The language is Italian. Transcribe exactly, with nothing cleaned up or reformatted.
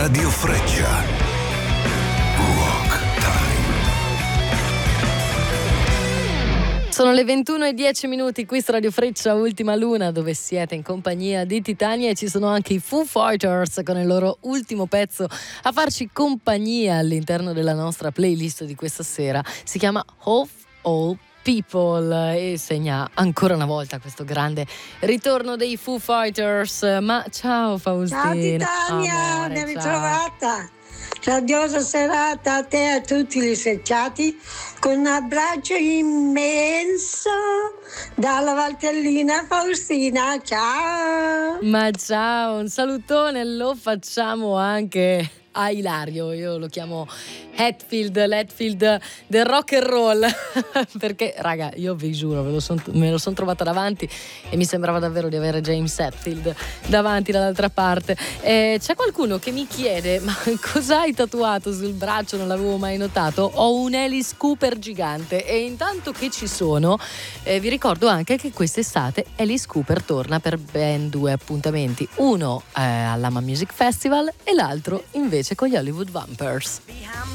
Radio Freccia. Rock Time. Sono le ventuno e dieci minuti qui su Radio Freccia, Ultima Luna, dove siete in compagnia di Titania, e ci sono anche i Foo Fighters con il loro ultimo pezzo a farci compagnia all'interno della nostra playlist di questa sera. Si chiama Of All People e segna ancora una volta questo grande ritorno dei Foo Fighters. Ma ciao Faustina. Ciao Titania, amore, ben ciao. ritrovata. Radiosa serata a te e a tutti gli associati, con un abbraccio immenso dalla Valtellina Faustina. Ciao. Ma ciao, un salutone lo facciamo anche a Ilario, io lo chiamo Hetfield, l'Hetfield del rock and roll perché raga, io vi giuro, me lo son, me lo son trovata davanti e mi sembrava davvero di avere James Hetfield davanti dall'altra parte. Eh, c'è qualcuno che mi chiede: ma cosa hai tatuato sul braccio? Non l'avevo mai notato. Ho un Alice Cooper gigante, e intanto che ci sono eh, vi ricordo anche che quest'estate Alice Cooper torna per ben due appuntamenti, uno eh, all'Ama Music Festival e l'altro invece con gli Hollywood Vampers.